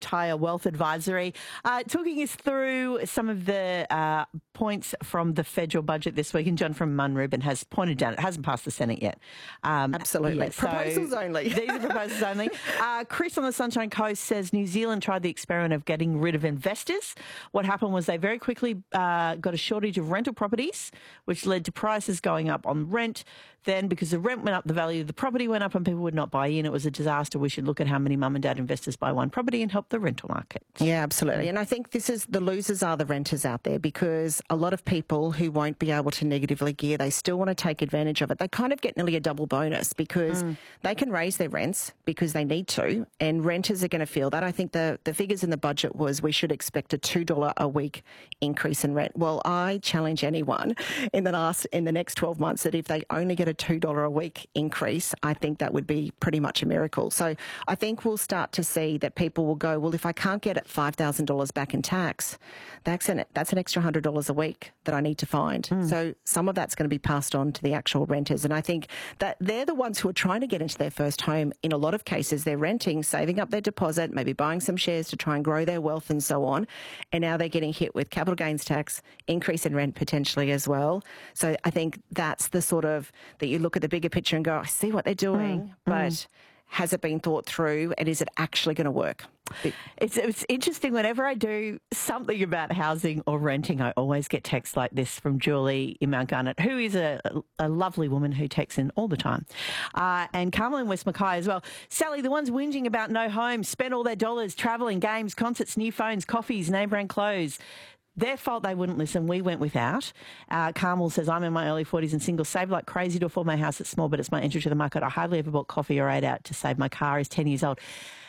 Retire Wealth Advisory, talking us through some of the points from the federal budget this week. And John from Munn Rubin has pointed down, it hasn't passed the Senate yet. Absolutely. Yeah, proposals only. These are proposals only. Chris on the Sunshine Coast says New Zealand tried the experiment of getting rid of investors. What happened was they very quickly got a shortage of rental properties, which led to prices going up on rent. Then, because the rent went up, the value of the property went up and people would not buy in. It was a disaster. We should look at how many mum and dad investors buy one property and help the rental market. Yeah, absolutely. And I think the losers are the renters out there, because a lot of people who won't be able to negatively gear, they still want to take advantage of it. They kind of get nearly a double bonus because they can raise their rents because they need to, and renters are going to feel that. I think the figures in the budget was we should expect a $2 a week increase in rent. Well, I challenge anyone in the next 12 months that if they only get a $2 a week increase, I think that would be pretty much a miracle. So I think we'll start to see that people will go, well, if I can't get it $5,000 back in tax, that's an extra $100 a week that I need to find. So some of that's going to be passed on to the actual renters. And I think that they're the ones who are trying to get into their first home. In a lot of cases, they're renting, saving up their deposit, maybe buying some shares to try and grow their wealth and so on. And now they're getting hit with capital gains tax, increase in rent potentially as well. So I think that's the sort of that you look at the bigger picture and go, I see what they're doing, but has it been thought through, and is it actually going to work? It's interesting. Whenever I do something about housing or renting, I always get texts like this from Julie in Mount Garnet, who is a lovely woman who texts in all the time. And Carmel in West Mackay as well. Sally, the ones whinging about no home, spent all their dollars travelling, games, concerts, new phones, coffees, name brand clothes. Their fault they wouldn't listen. We went without. Carmel says, I'm in my early 40s and single, saved like crazy to afford my house. It's small, but it's my entry to the market. I hardly ever bought coffee or ate out to save. My car is 10 years old.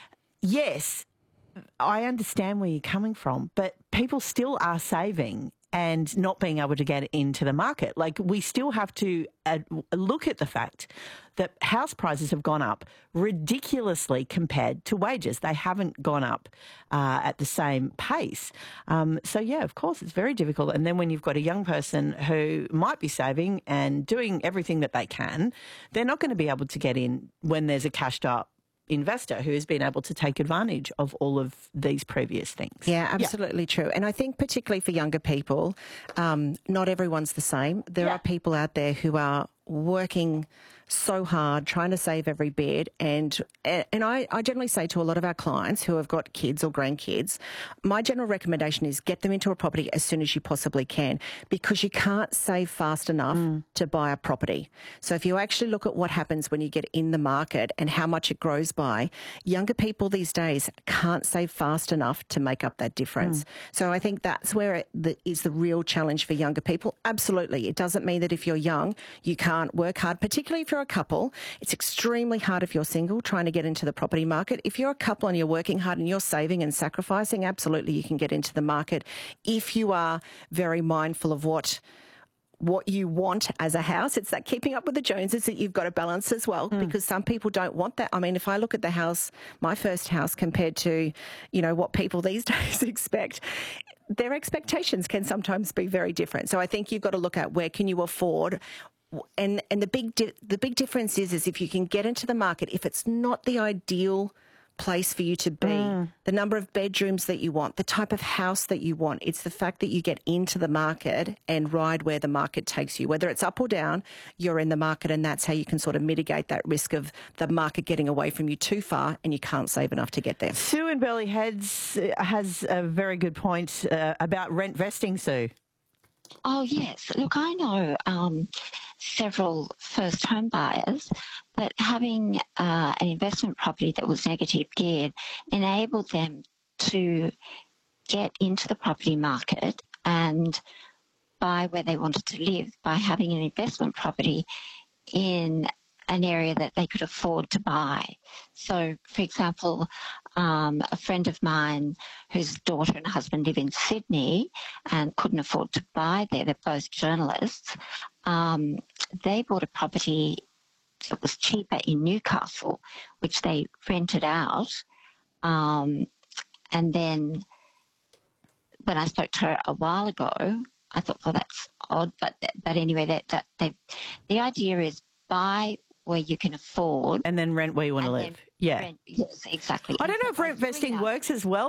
Yes, I understand where you're coming from, but people still are saving and not being able to get into the market. Like, we still have to look at the fact that house prices have gone up ridiculously compared to wages. They haven't gone up at the same pace. So, yeah, of course, it's very difficult. And then when you've got a young person who might be saving and doing everything that they can, they're not going to be able to get in when there's a cashed up investor who has been able to take advantage of all of these previous things. Yeah, absolutely true. And I think particularly for younger people, not everyone's the same. There are people out there who are working so hard, trying to save every bit. And I generally say to a lot of our clients who have got kids or grandkids, my general recommendation is get them into a property as soon as you possibly can, because you can't save fast enough to buy a property. So if you actually look at what happens when you get in the market and how much it grows by, younger people these days can't save fast enough to make up that difference. So I think that's where is the real challenge for younger people. Absolutely. It doesn't mean that if you're young, you can't work hard, particularly if you're a couple. It's extremely hard if you're single trying to get into the property market. If you're a couple and you're working hard and you're saving and sacrificing, absolutely you can get into the market if you are very mindful of what you want as a house. It's that keeping up with the Joneses that you've got to balance as well, because some people don't want that. I mean, if I look at the house, my first house, compared to, what people these days expect, their expectations can sometimes be very different. So I think you've got to look at where can you afford. And the big difference is if you can get into the market, if it's not the ideal place for you to be, the number of bedrooms that you want, the type of house that you want, it's the fact that you get into the market and ride where the market takes you. Whether it's up or down, you're in the market, and that's how you can sort of mitigate that risk of the market getting away from you too far and you can't save enough to get there. Sue in Burleigh Heads has a very good point about rent vesting, Sue. Oh, yes. Look, I know several first home buyers that having an investment property that was negative geared enabled them to get into the property market and buy where they wanted to live by having an investment property in an area that they could afford to buy. So, for example, a friend of mine whose daughter and husband live in Sydney and couldn't afford to buy there, they're both journalists, they bought a property that was cheaper in Newcastle, which they rented out. And then when I spoke to her a while ago, I thought, well, that's odd. But anyway, the idea is buy where you can afford. And then rent where you want to live. Yeah. Yes, exactly. I don't know if rent vesting works as well.